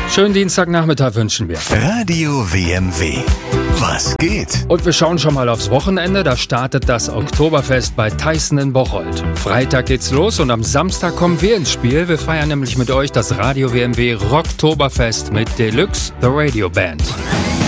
Schönen Dienstagnachmittag wünschen wir. Radio WMW. Was geht? Und wir schauen schon mal aufs Wochenende. Da startet das Oktoberfest bei Theißen in Bocholt. Freitag geht's los und am Samstag kommen wir ins Spiel. Wir feiern nämlich mit euch das Radio WMW Rocktoberfest mit Deluxe, The Radio Band.